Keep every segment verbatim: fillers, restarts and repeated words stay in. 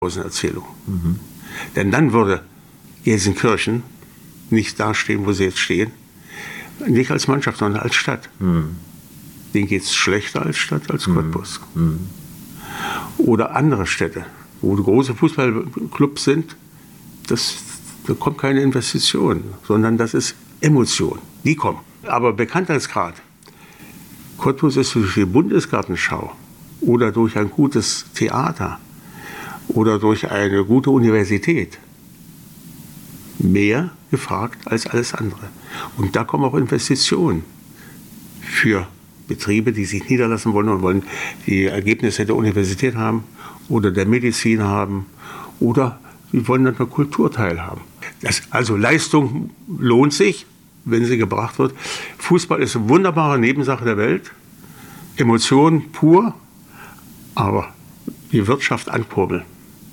Erzählung. Mhm. Denn dann würde Gelsenkirchen nicht dastehen, wo sie jetzt stehen. Nicht als Mannschaft, sondern als Stadt. Mhm. Denen geht es schlechter als Stadt, als Cottbus. Mhm. Oder andere Städte, wo große Fußballclubs sind, das, da kommt keine Investition, sondern das ist Emotion. Die kommen. Aber Bekanntheitsgrad. Cottbus ist durch die Bundesgartenschau oder durch ein gutes Theater oder durch eine gute Universität mehr gefragt als alles andere. Und da kommen auch Investitionen für Betriebe, die sich niederlassen wollen und wollen die Ergebnisse der Universität haben oder der Medizin haben oder die wollen dann eine Kultur teilhaben. Das, also Leistung lohnt sich, wenn sie gebracht wird. Fußball ist eine wunderbare Nebensache der Welt, Emotion pur, aber die Wirtschaft ankurbeln.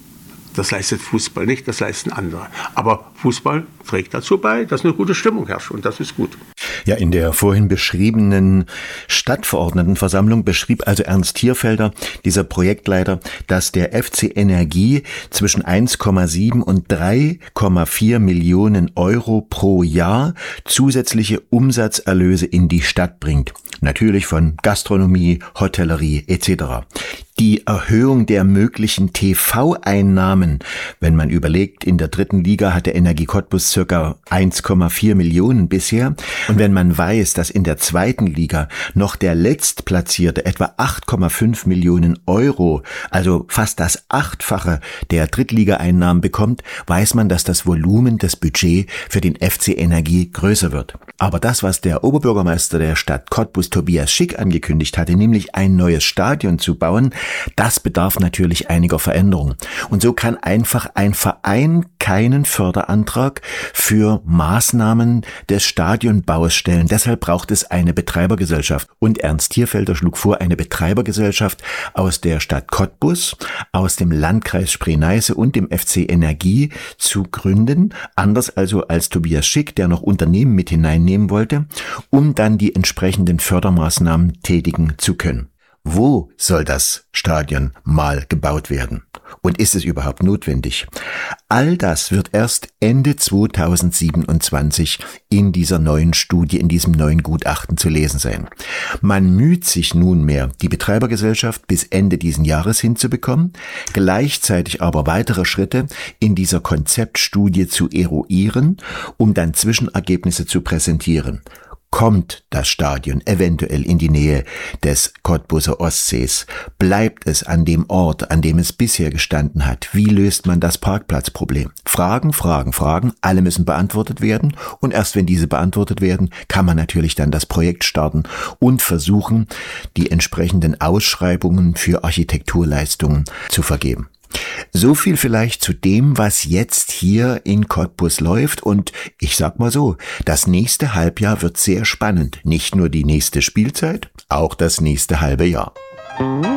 Das leistet Fußball nicht, das leisten andere. Aber Fußball trägt dazu bei, dass eine gute Stimmung herrscht und das ist gut. Ja, in der vorhin beschriebenen Stadtverordnetenversammlung beschrieb also Ernst Thierfelder, dieser Projektleiter, dass der F C Energie zwischen eins Komma sieben und drei Komma vier Millionen Euro pro Jahr zusätzliche Umsatzerlöse in die Stadt bringt. Natürlich von Gastronomie, Hotellerie et cetera. Die Erhöhung der möglichen T V-Einnahmen, wenn man überlegt, in der dritten Liga hat der Energie Cottbus circa eins Komma vier Millionen bisher. Und wenn man weiß, dass in der zweiten Liga noch der Letztplatzierte etwa acht Komma fünf Millionen Euro, also fast das Achtfache der Drittliga-Einnahmen bekommt, weiß man, dass das Volumen des Budgets für den F C Energie größer wird. Aber das, was der Oberbürgermeister der Stadt Cottbus, Tobias Schick, angekündigt hatte, nämlich ein neues Stadion zu bauen, das bedarf natürlich einiger Veränderungen. Und so kann einfach ein Verein keinen Förderantrag für Maßnahmen des Stadionbaus stellen. Deshalb braucht es eine Betreibergesellschaft. Und Ernst Thierfelder schlug vor, eine Betreibergesellschaft aus der Stadt Cottbus, aus dem Landkreis Spree-Neiße und dem F C Energie zu gründen. Anders also als Tobias Schick, der noch Unternehmen mit hineinnehmen wollte, um dann die entsprechenden Fördermaßnahmen tätigen zu können. Wo soll das Stadion mal gebaut werden? Und ist es überhaupt notwendig? All das wird erst Ende zweitausendsiebenundzwanzig in dieser neuen Studie, in diesem neuen Gutachten zu lesen sein. Man müht sich nunmehr, die Betreibergesellschaft bis Ende diesen Jahres hinzubekommen, gleichzeitig aber weitere Schritte in dieser Konzeptstudie zu eruieren, um dann Zwischenergebnisse zu präsentieren. Kommt das Stadion eventuell in die Nähe des Cottbuser Ostsees? Bleibt es an dem Ort, an dem es bisher gestanden hat? Wie löst man das Parkplatzproblem? Fragen, Fragen, Fragen, alle müssen beantwortet werden und erst wenn diese beantwortet werden, kann man natürlich dann das Projekt starten und versuchen, die entsprechenden Ausschreibungen für Architekturleistungen zu vergeben. So viel vielleicht zu dem, was jetzt hier in Cottbus läuft und ich sag mal so, das nächste Halbjahr wird sehr spannend. Nicht nur die nächste Spielzeit, auch das nächste halbe Jahr.